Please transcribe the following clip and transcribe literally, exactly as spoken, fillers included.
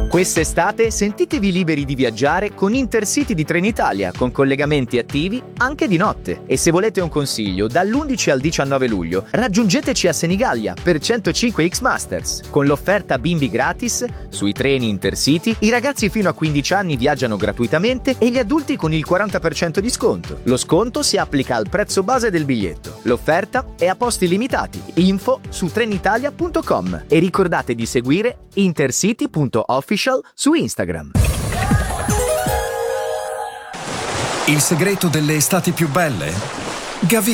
Quest'estate sentitevi liberi di viaggiare con Intercity di Trenitalia, con collegamenti attivi anche di notte. E se volete un consiglio, dall'undici al diciannove luglio raggiungeteci a Senigallia per centocinque X Masters. Con l'offerta bimbi gratis, sui treni Intercity i ragazzi fino a quindici anni viaggiano gratuitamente e gli adulti con il quaranta per cento di sconto. Lo sconto si applica al prezzo base del biglietto. L'offerta è a posti limitati. Info su trenitalia punto com e ricordate di seguire intercity punto official su Instagram. Il segreto delle estati più belle? Gavi